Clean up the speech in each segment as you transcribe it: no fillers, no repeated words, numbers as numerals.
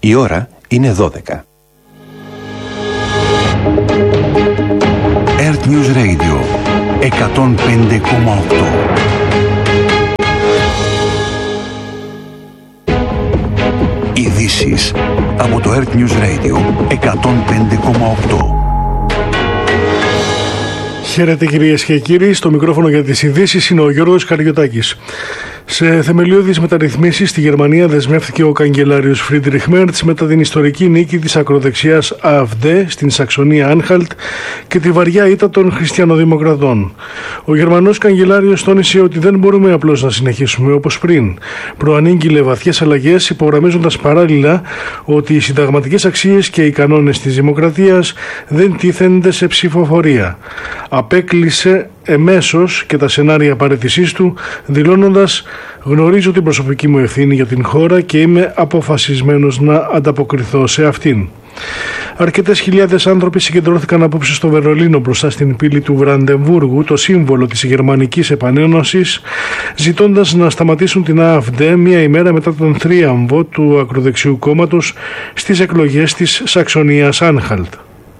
Η ώρα είναι 12. Earth News Radio 105,8. Ειδήσεις από το Earth News Radio 105,8. Χαίρετε κυρίες και κύριοι, στο μικρόφωνο για τις ειδήσεις είναι ο Γιώργος Καριωτάκης. Σε θεμελιώδεις μεταρρυθμίσεις στη Γερμανία δεσμεύτηκε ο καγκελάριος Φρίντριχ Μέρτς μετά την ιστορική νίκη της ακροδεξιάς AfD στην Σαξονία Άνχαλτ και τη βαριά ήττα των χριστιανοδημοκρατών. Ο Γερμανός καγκελάριος τόνισε ότι δεν μπορούμε απλώς να συνεχίσουμε όπως πριν. Προανήγγειλε βαθιές αλλαγές, υπογραμμίζοντας παράλληλα ότι οι συνταγματικές αξίες και οι κανόνες της δημοκρατίας δεν τίθενται σε ψηφοφορία. Απέκλεισε εμέσως και τα σενάρια παραιτησής του, δηλώνοντας «Γνωρίζω την προσωπική μου ευθύνη για την χώρα και είμαι αποφασισμένος να ανταποκριθώ σε αυτήν». Αρκετές χιλιάδες άνθρωποι συγκεντρώθηκαν απόψε στο Βερολίνο μπροστά στην πύλη του Βραντεμβούργου, το σύμβολο της Γερμανικής Επανένωσης, ζητώντας να σταματήσουν την AfD μία ημέρα μετά τον θρίαμβο του ακροδεξιού κόμματος στις εκλογές της Σαξονίας Άνχαλτ.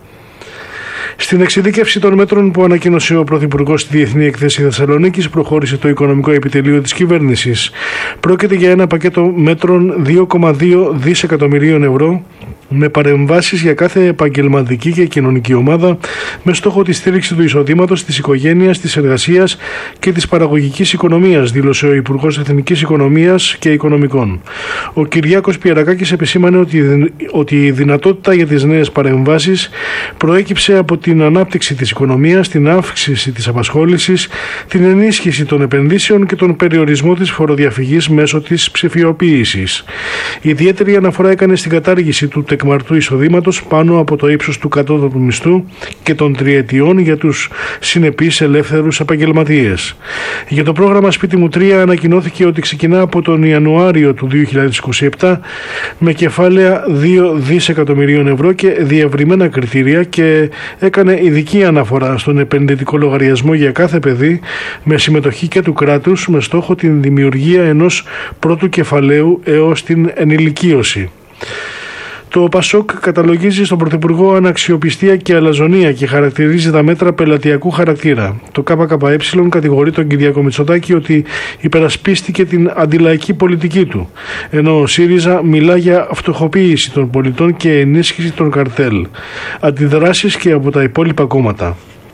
Στην εξειδίκευση των μέτρων που ανακοίνωσε ο Πρωθυπουργός στη Διεθνή Εκθέση Θεσσαλονίκης, προχώρησε το Οικονομικό Επιτελείο της Κυβέρνησης. Πρόκειται για ένα πακέτο μέτρων 2,2 δισεκατομμυρίων ευρώ, με παρεμβάσεις για κάθε επαγγελματική και κοινωνική ομάδα, με στόχο τη στήριξη του εισοδήματος, της οικογένειας, της εργασίας και της παραγωγικής οικονομίας, δήλωσε ο Υπουργός Εθνικής Οικονομίας και Οικονομικών. Ο Κυριάκος Πιερακάκης επισήμανε ότι η δυνατότητα για τις νέες παρεμβάσεις προέκυψε από την ανάπτυξη της οικονομίας, την αύξηση της απασχόλησης, την ενίσχυση των επενδύσεων και τον περιορισμό της φοροδιαφυγής μέσω της ψηφιοποίησης. Ιδιαίτερη αναφορά έκανε στην κατάργηση του τεκμαρτού εισοδήματος πάνω από το ύψος του κατώτατου μισθού και των τριετιών για τους συνεπείς ελεύθερους επαγγελματίες. Για το πρόγραμμα Σπίτι μου 3 ανακοινώθηκε ότι ξεκινά από τον Ιανουάριο του 2027 με κεφάλαια 2 δισεκατομμυρίων ευρώ και διευρυμένα κριτήρια και έκανε ειδική αναφορά στον επενδυτικό λογαριασμό για κάθε παιδί με συμμετοχή και του κράτους με στόχο την δημιουργία ενός πρώτου κεφαλαίου έως την ενηλικίωση. Το ΠΑΣΟΚ καταλογίζει στον Πρωθυπουργό αναξιοπιστία και αλαζονία και χαρακτηρίζει τα μέτρα πελατειακού χαρακτήρα. Το ΚΚΕ κατηγορεί τον Κυριάκο Μητσοτάκη ότι υπερασπίστηκε την αντιλαϊκή πολιτική του, ενώ ο ΣΥΡΙΖΑ μιλά για φτωχοποίηση των πολιτών και ενίσχυση των καρτέλ. Αντιδράσεις και από τα υπόλοιπα κόμματα.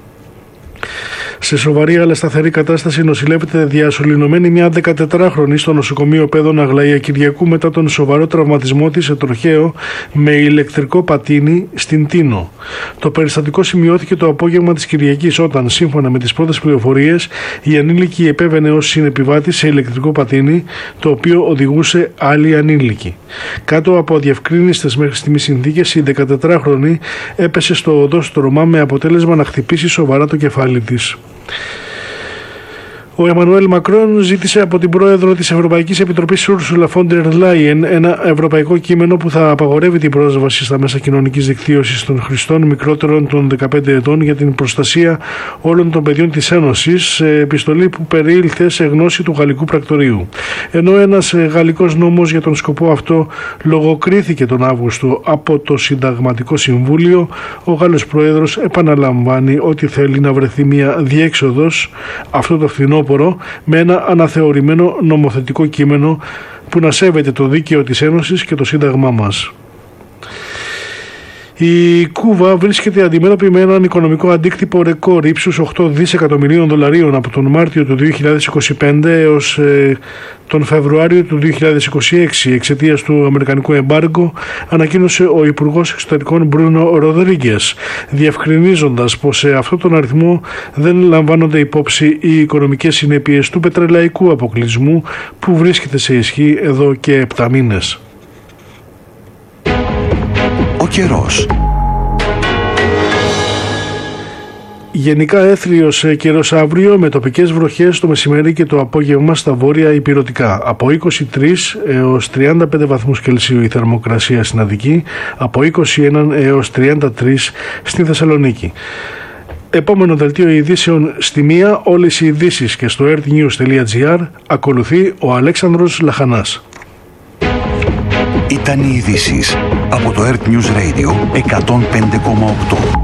Σε σοβαρή αλλά σταθερή κατάσταση νοσηλεύεται διασωληνωμένη μια 14χρονη στο νοσοκομείο Παιδών Αγλαία Κυριακού μετά τον σοβαρό τραυματισμό της σε τροχαίο με ηλεκτρικό πατίνι στην Τίνο. Το περιστατικό σημειώθηκε το απόγευμα της Κυριακής όταν, σύμφωνα με τις πρώτες πληροφορίες, η ανήλικη επέβαινε ως συνεπιβάτη σε ηλεκτρικό πατίνι, το οποίο οδηγούσε άλλη ανήλικη. Κάτω από αδιευκρίνιστες μέχρι στιγμής συνθήκες, η 14χρονη έπεσε στο οδόστρωμα με αποτέλεσμα να χτυπήσει σοβαρά το κεφάλι της. Ο Εμμανουέλ Μακρόν ζήτησε από την πρόεδρο της Ευρωπαϊκής Επιτροπής Ursula von der Leyen ένα ευρωπαϊκό κείμενο που θα απαγορεύει την πρόσβαση στα μέσα κοινωνικής δικτύωσης των χρηστών μικρότερων των 15 ετών για την προστασία όλων των παιδιών της Ένωσης, σε επιστολή που περιήλθε σε γνώση του Γαλλικού Πρακτορείου. Ενώ ένας γαλλικός νόμος για τον σκοπό αυτό λογοκρίθηκε τον Αύγουστο από το Συνταγματικό Συμβούλιο, ο Γάλλος Πρόεδρος επαναλαμβάνει ότι θέλει να βρεθεί μια διέξοδος αυτό το φθινόπωρο με ένα αναθεωρημένο νομοθετικό κείμενο που να σέβεται το δίκαιο της Ένωσης και το Σύνταγμά μας. Η Κούβα βρίσκεται αντιμέτωπη με έναν οικονομικό αντίκτυπο ρεκόρ ύψους 8 δισεκατομμυρίων δολαρίων από τον Μάρτιο του 2025 έως τον Φεβρουάριο του 2026 εξαιτίας του αμερικανικού εμπάργκο, ανακοίνωσε ο Υπουργός Εξωτερικών Μπρούνο Ροδρίγκες, διευκρινίζοντας πως σε αυτόν τον αριθμό δεν λαμβάνονται υπόψη οι οικονομικές συνέπειες του πετρελαϊκού αποκλεισμού που βρίσκεται σε ισχύ εδώ και 7 μήνες. Ο καιρός. Γενικά έθριος καιρός αύριο με τοπικές βροχές το μεσημέρι και το απόγευμα στα βόρεια ηπειρωτικά. Από 23 έως 35 βαθμούς Κελσίου η θερμοκρασία στην Αττική, από 21 έως 33 στη Θεσσαλονίκη. Επόμενο δελτίο ειδήσεων στη 1, όλες οι ειδήσεις και στο earthnews.gr. Ακολουθεί ο Αλέξανδρος Λαχανάς. Οι Ήταν οι ειδήσεις από το Earth News Radio 105,8.